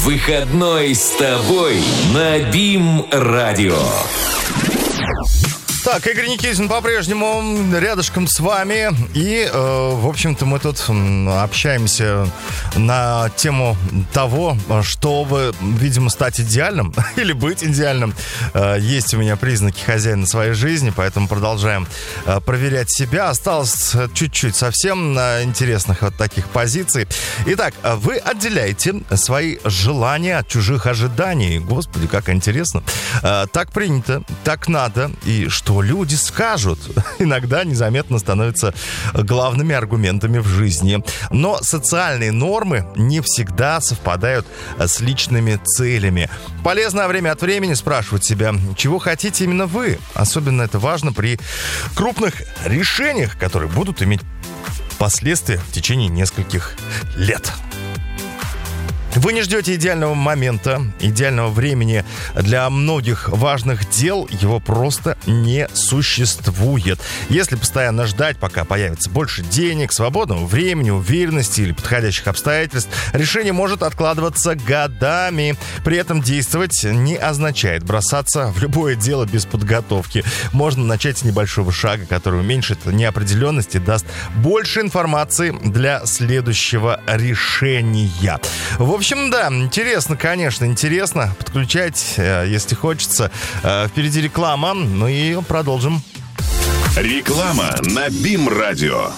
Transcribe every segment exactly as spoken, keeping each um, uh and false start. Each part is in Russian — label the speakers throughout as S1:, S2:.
S1: Выходной с тобой на БИМ-радио.
S2: Так, Игорь Никитин по-прежнему рядышком с вами. И, э, в общем-то, мы тут общаемся на тему того, чтобы, видимо, стать идеальным или быть идеальным. Э, есть у меня признаки хозяина своей жизни, поэтому продолжаем э, проверять себя. Осталось чуть-чуть совсем э, интересных вот таких позиций. Итак, вы отделяете свои желания от чужих ожиданий. Господи, как интересно. Э, так принято, так надо. И что люди скажут, иногда незаметно становятся главными аргументами в жизни. Но социальные нормы не всегда совпадают с личными целями. Полезно время от времени спрашивать себя, чего хотите именно вы. Особенно это важно при крупных решениях, которые будут иметь последствия в течение нескольких лет. Вы не ждете идеального момента, идеального времени для многих важных дел, его просто не существует. Если постоянно ждать, пока появится больше денег, свободного времени, уверенности или подходящих обстоятельств, решение может откладываться годами. При этом действовать не означает бросаться в любое дело без подготовки. Можно начать с небольшого шага, который уменьшит неопределенность и даст больше информации для следующего решения. В общем, В общем, да, интересно, конечно, интересно. Подключать, если хочется. Впереди реклама, ну и продолжим.
S3: Реклама на БИМ-радио.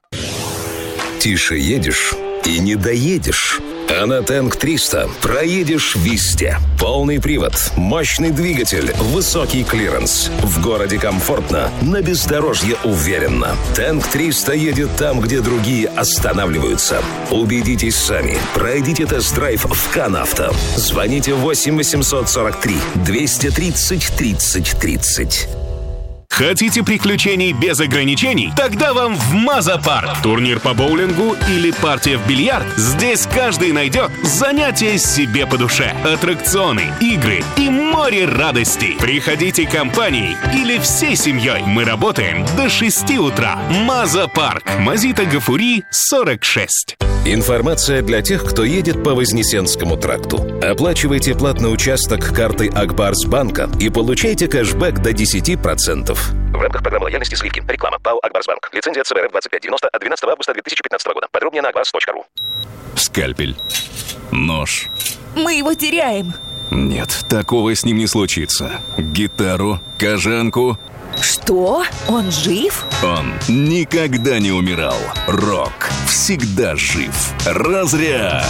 S4: Тише едешь и не доедешь. А на Тэнк триста проедешь везде. Полный привод, мощный двигатель, высокий клиренс. В городе комфортно, на бездорожье уверенно. Тэнк триста едет там, где другие останавливаются. Убедитесь сами. Пройдите тест-драйв в Канавто. Звоните восемь восемьсот сорок три двести тридцать тридцать тридцать.
S3: Хотите приключений без ограничений? Тогда вам в Маза-парк. Турнир по боулингу или партия в бильярд? Здесь каждый найдет занятие себе по душе. Аттракционы, игры и море радостей. Приходите компанией или всей семьей. Мы работаем до шести утра. Маза-парк. Мазита Гафури, сорок шесть.
S4: Информация для тех, кто едет по Вознесенскому тракту. Оплачивайте платный участок картой Акбарсбанка и получайте кэшбэк до десять процентов. В рамках программы лояльности сливки. Реклама. ПАО «Акбарсбанк». Лицензия ЦБРФ двадцать пять девяносто от двенадцатого августа две тысячи пятнадцатого года. Подробнее на акбарс точка ру.
S5: Скальпель. Нож.
S6: Мы его теряем.
S5: Нет, такого с ним не случится. Гитару, кожанку.
S6: Что? Он жив?
S5: Он никогда не умирал. Рок всегда жив. Разряд.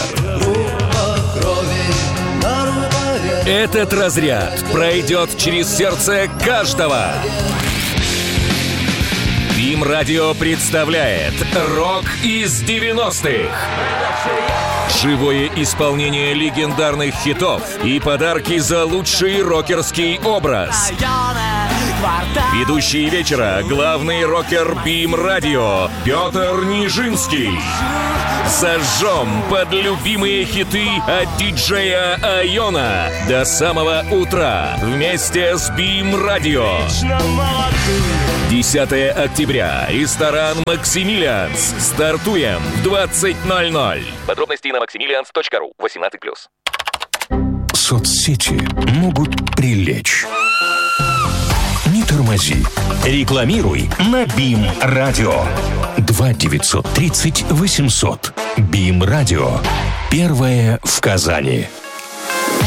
S1: Этот разряд пройдет через сердце каждого. БИМ-радио представляет рок из девяностых. Живое исполнение легендарных хитов и подарки за лучший рокерский образ. Ведущий вечера — главный рокер БИМ-радио Петр Нижинский. Зажжем под любимые хиты от диджея Айона до самого утра вместе с БИМ-радио. десятого октября. Ресторан «Максимилианс». Стартуем в двадцать ноль ноль.
S4: Подробности на максимилианс точка ру. восемнадцать плюс.
S7: Соцсети могут прилечь. Не тормози. Рекламируй на БИМ-радио. два девятьсот тридцать восемьсот. БИМ-радио. Первое в Казани.